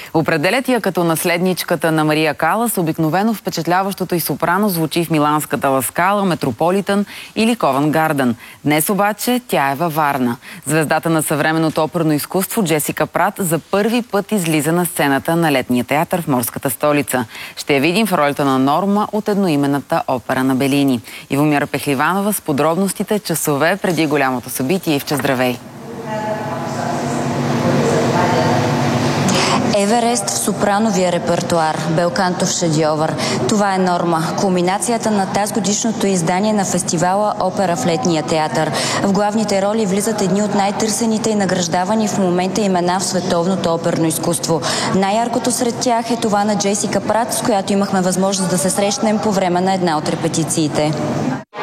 Определят я като наследничката на Мария Калас. Обикновено впечатляващото и сопрано звучи в миланската Ла Скала, Метрополитън или Ковент Гарден. Днес обаче тя е във Варна. Звездата на съвременното оперно изкуство Джесика Прат за първи път излиза на сцената на Летния театър в морската столица. Ще я видим в ролята на Норма от едноименната опера на Белини. Ивомира Пехливанова с подробностите часове преди голямото събитие. Ивче, здравей! Еверест в сопрановия репертуар, белкантов шедьовър. Това е Норма. Кулминацията на тазгодишното издание на фестивала Опера в Летния театър. В главните роли влизат едни от най-търсените и награждавани в момента имена в световното оперно изкуство. Най-яркото сред тях е това на Джесика Прат, с която имахме възможност да се срещнем по време на една от репетициите.